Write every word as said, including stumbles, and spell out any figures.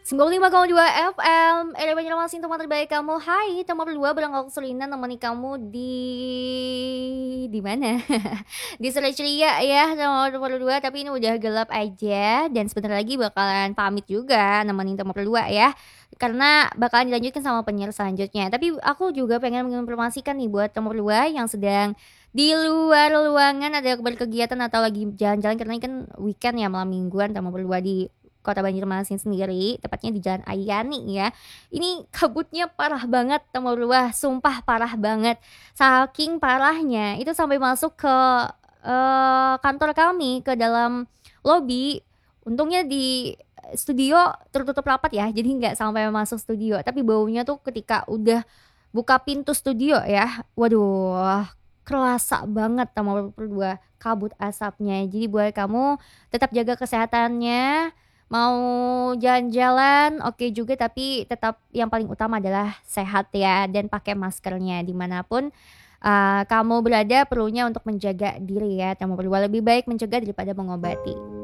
sembilan puluh lima koma dua F M, Era Banjarmasin teman terbaik kamu. Hai, teman berdua bareng aku Selina nemani kamu di di mana? Di sore ceria ya sama teman berdua, tapi ini udah gelap aja dan sebentar lagi bakalan pamit juga nemenin teman berdua ya. Karena bakalan dilanjutkan sama penyiar selanjutnya. Tapi aku juga pengen menginformasikan nih buat teman berdua yang sedang di luar ruangan ada berkegiatan atau lagi jalan-jalan karena ini kan weekend ya malam mingguan teman berdua di Kota Banjarmasin sendiri, tepatnya di Jalan Ayani ya. Ini kabutnya parah banget, teman-teman. Sumpah parah banget. Saking parahnya, itu sampai masuk ke eh, kantor kami, ke dalam lobi. Untungnya di studio tertutup rapat ya, jadi nggak sampai masuk studio. Tapi baunya tuh ketika udah buka pintu studio ya, waduh, kerasa banget teman berdua kabut asapnya. Jadi buat kamu tetap jaga kesehatannya. Mau jalan-jalan oke juga tapi tetap yang paling utama adalah sehat ya dan pakai maskernya dimanapun uh, kamu berada perlunya untuk menjaga diri ya. Kamu berdua lebih baik mencegah daripada mengobati.